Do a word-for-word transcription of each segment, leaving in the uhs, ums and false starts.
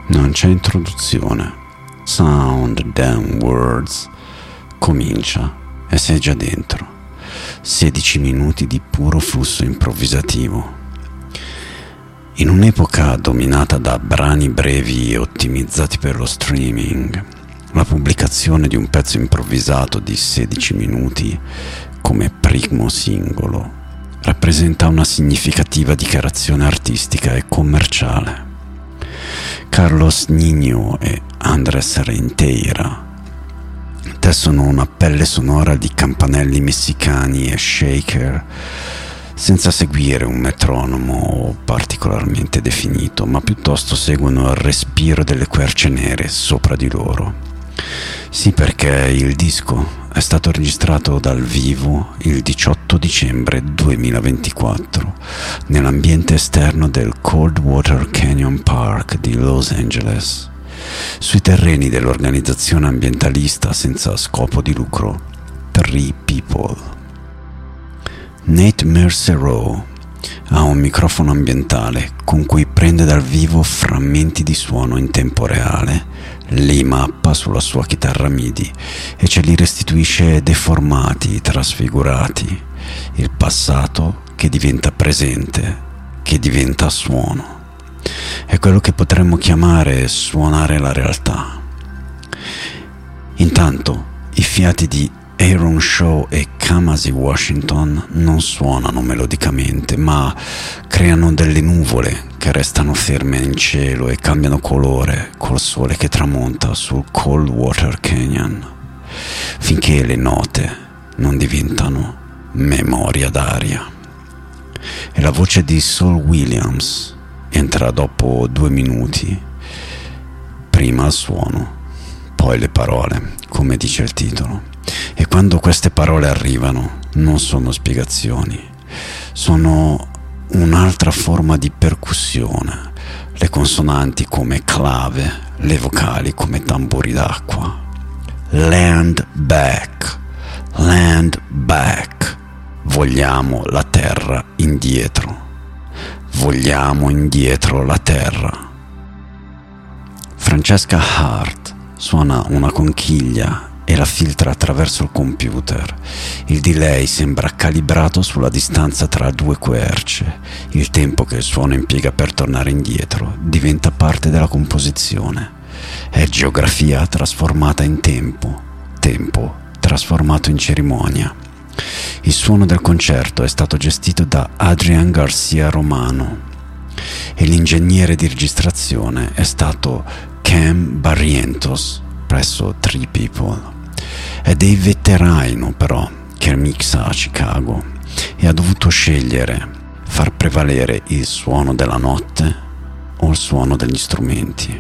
Non c'è introduzione. Sound, damn words. Comincia e sei già dentro. sedici minuti di puro flusso improvvisativo. In un'epoca dominata da brani brevi e ottimizzati per lo streaming, la pubblicazione di un pezzo improvvisato di sedici minuti come primo singolo rappresenta una significativa dichiarazione artistica e commerciale. Carlos Niño e Andrés Renteira tessono una pelle sonora di campanelli messicani e shaker, senza seguire un metronomo particolarmente definito, ma piuttosto seguono il respiro delle querce nere sopra di loro. Sì, perché il disco è stato registrato dal vivo il diciotto dicembre duemilaventiquattro nell'ambiente esterno del Coldwater Canyon Park di Los Angeles, sui terreni dell'organizzazione ambientalista senza scopo di lucro Tree People. Nate Mercereau ha un microfono ambientale con cui prende dal vivo frammenti di suono in tempo reale, li mappa sulla sua chitarra MIDI e ce li restituisce deformati, trasfigurati, il passato che diventa presente, che diventa suono. È quello che potremmo chiamare suonare la realtà. Intanto i fiati di Aaron Shaw e Kamasi Washington non suonano melodicamente, ma creano delle nuvole che restano ferme in cielo e cambiano colore col sole che tramonta sul Coldwater Canyon, finché le note non diventano memoria d'aria. E la voce di Saul Williams entra dopo due minuti, prima il suono, poi le parole, come dice il titolo. E quando queste parole arrivano, non sono spiegazioni, sono un'altra forma di percussione, le consonanti come clave, le vocali come tamburi d'acqua. Land back, land back, vogliamo la terra indietro, vogliamo indietro la terra. Francesca Hart suona una conchiglia e la filtra attraverso il computer. Il delay sembra calibrato sulla distanza tra due querce. Il tempo che il suono impiega per tornare indietro diventa parte della composizione. È geografia trasformata in tempo, tempo trasformato in cerimonia. Il suono del concerto è stato gestito da Adrian Garcia Romano e l'ingegnere di registrazione è stato Cam Barrientos presso Tree People. È Dave Veteraino però che mixa a Chicago e ha dovuto scegliere far prevalere il suono della notte o il suono degli strumenti.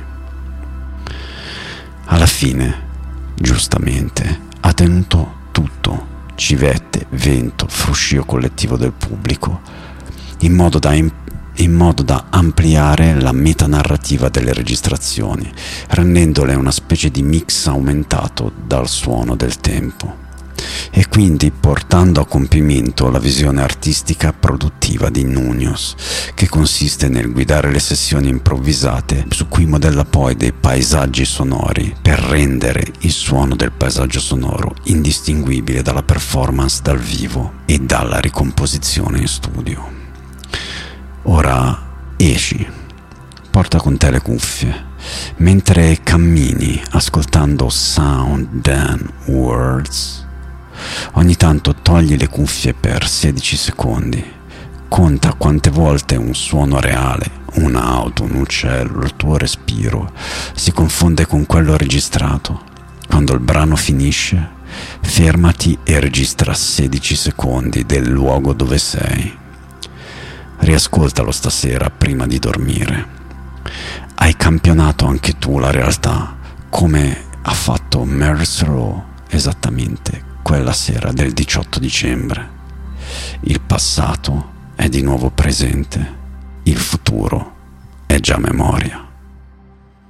Alla fine, giustamente, ha tenuto tutto: civette, vento, fruscio collettivo del pubblico, in modo da imp- in modo da ampliare la metanarrativa delle registrazioni, rendendole una specie di mix aumentato dal suono del tempo, e quindi portando a compimento la visione artistica produttiva di Nuños, che consiste nel guidare le sessioni improvvisate su cui modella poi dei paesaggi sonori per rendere il suono del paesaggio sonoro indistinguibile dalla performance dal vivo e dalla ricomposizione in studio. Ora esci, porta con te le cuffie, mentre cammini ascoltando Sound Dan Words. Ogni tanto togli le cuffie per sedici secondi, conta quante volte un suono reale, un'auto, un uccello, il tuo respiro si confonde con quello registrato. Quando il brano finisce, fermati e registra sedici secondi del luogo dove sei. Riascoltalo stasera prima di dormire. Hai campionato anche tu la realtà, come ha fatto Mercereau esattamente quella sera del diciotto dicembre. Il passato è di nuovo presente, il futuro è già memoria.